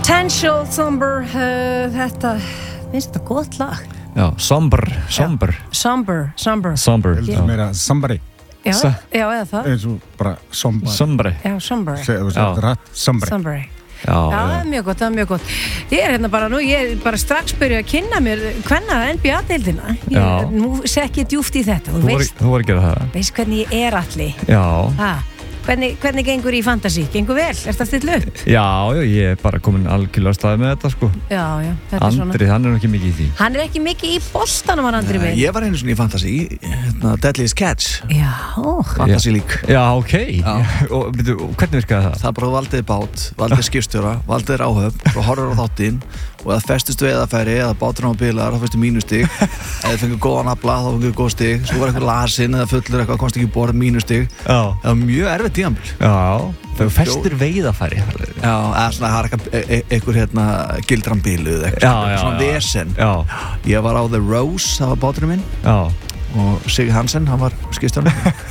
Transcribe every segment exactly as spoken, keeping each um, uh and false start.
Potential Somber, uh, þetta, finnst þetta gott lag? Já, somber, somber. Já. Somber, somber. Somber. Þetta er meira somebody. Já, Sa- já, eða það. Eins og bara somebody. Sombre. Já, somber. Segðu þetta rætt, somebody. Somber. Já, Já, það er mjög gott, það er mjög gott. Ég er hérna bara nú, ég er bara strax byrjuð að kynna mér hvenna N B A-deildina. Já. Nú sé ekki djúpt í þetta, þú Þú voru, veist, þú voru að gera það. veist hvernig ég er allir. Já. Ha, hvernig, hvernig gengur í fantasy? Gengur vel? Er þetta stilla upp? Já, já, ég er bara komin algjörlega á staði með þetta, sko. Já, já, þetta er svona. Andri, hann er nú ekki mikið í því. Hann er ekki mikið í boltanum, hann Andri minn. Ég var einu svona í Fantasy, hérna, Deadliest Catch, Já, Fantasy League. Já, ok. Já. Og, byrju, og hvernig virkaði það? Það bara valdiði bát, valdiði skipstjóra, valdiði áhöfn og horfur á þáttinn og eða festustu eðafæri eða báturinn á bilar þá fyrstu mínustig, eða fengið góðan afla þá fengið góð stig, svo var eitthvað lasinn eða fullur eitthvað, komst ekki í borð, mínustig. Já. Það var mjög erfitt tímabil. Já, þau festir veiðafæri. Já, eða svona það er eitthvað, e- e- einhver hérna gildrambiluð, eitthvað, Já, já, svona já. vesen. Já, Ég var á The Rose, það var báturinn minn já. og Sig Hansen, hann var skipstjórinn.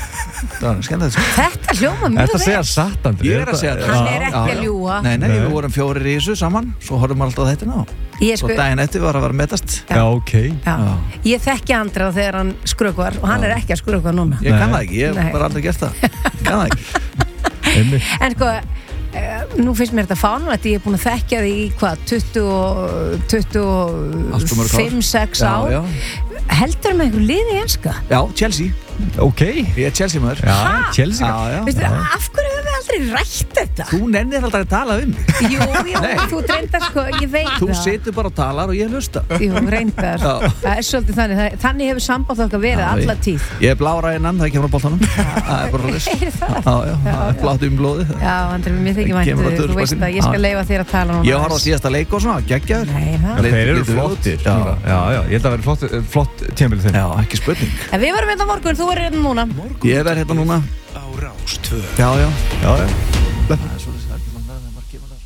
Það var skemmtilegt. sko. þetta hljóma mjög Þetta vel. segja satt, Andri. Ég er að segja þetta. Hann er Já, ekki já. að ljúga. Nei, nei, Nei. við vorum fjórir í þessu saman, svo horfum við alltaf á þetta ná. Ég Svo sko, daginn eftir var að vera að metast. Já, ok. já. Ég þekki Andra þegar hann skrökvar og hann er ekki að skrökva núna. Ég kann það ekki, ég Nei. hef bara aldrei gert það. Ég kann það ekki. Einmitt. En sko, uh, nú finnst mér þetta fánulegt, ég er búin að þekkja þig í hvað, tuttugu, tuttugu Allt of mörg og ár. fimm, sex Já, ár. já. Heldur með einhver liði í enska? Já, Chelsea. Ok. Ég er Chelsea maður. Já, Chelsea. Já, já. Veistu, af hverju höfum við aldrei rætt þetta? Þú nennir aldrei að tala um mig. Jú, jú, Nei. þú reyndar sko, ég veit Þú það. situr bara og talar og ég hlusta. Jú, reyndar. Já. Það er svolítið þannig. Það- Þannig hefur samband okkar verið Já, alla ég- tíð. Ég er blára innan, það kemur á boltanum. Það er bara hlust. Er það? Já, já, það er blátt um blóði. Já, Andri, mér þykir Það kemur á vænt, þú veist döðsbakinu. að ég skal Já. leifa þér að tala núna. Ég horfði á síðasta leik og svona, geggjaður. Nei, það. Já, þeir eru Litur út. flottir. Já. Já, já, ég held að vera flott, flott tímabilið þinn. Já, ekki spurning. En við varum hérna á morgun, þú verður hérna núna. Ég verð hérna núna. Á Rás tvö. Já, já. Já, já. Það er svolítið, það er ekki langt að það margir maður.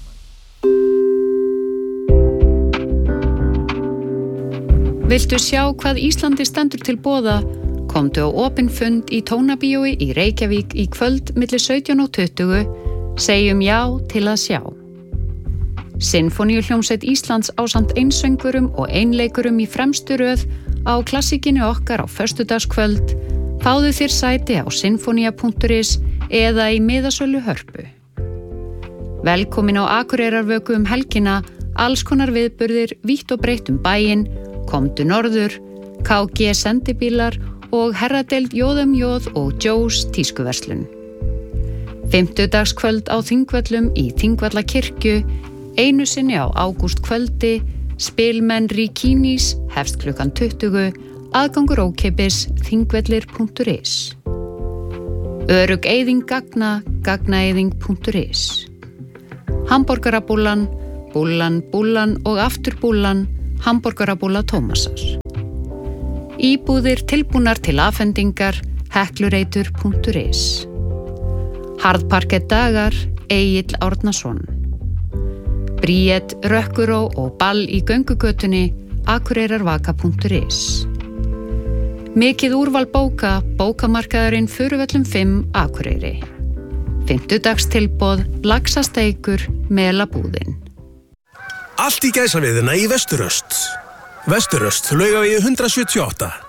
Viltu sjá hvað Íslandi stendur til boða? Komdu á opinn fund í Tónabíói í Reykjavík í kvöld milli sautján og tuttugu. Segjum já til að sjá. Sinfóníuhljómsveit Íslands ásamt einsöngvurum og einleikurum í fremstu röð á klassíkinu okkar á föstudagskvöld. Fáðu þér sæti á sinfonia punktur is eða í miðasölu Hörpu. Velkomin á Akureyrarvöku um helgina, alls konar viðburðir, vítt og breytt um bæinn, komdu norður, K G sendibílar og herradeild Jóðum Jóð og Joe's tískuverslun. Fimmtudagskvöld á Þingvöllum í Þingvallakirkju, einu sinni á ágústkvöldi, spilmenn Rikinis hefst klukkan tuttugu, aðgangur ókeypis þingvellir punktur is. Örugg eyðing gagna, gagnaeyðing punktur is. Hamborgarabúllan, búllan, búllan og aftur búllan, hamborgarabúlla Tómasar. Íbúðir tilbúnar til afhendingar, heklureitur punktur is. Harðparkett dagar, Egill Árnason. Bríett, Rökkuró og ball í göngugötunni, akureyrarvaka punktur is. Mikið úrval bóka, bókamarkaðurinn Furuvöllum fimm, Akureyri. Fimmtudagstilboð, laxasteikur, melabúðin. Allt í gæsaviðina í Vesturöst. Vesturöst, Laugavegi hundrað sjötíu og átta.